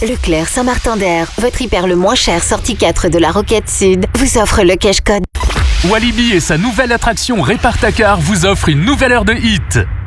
Leclerc Saint-Martin-d'Air, votre hyper le moins cher sortie 4 de la Roquette Sud, vous offre le cash code. Walibi et sa nouvelle attraction Répare ta car vous offrent une nouvelle heure de hit.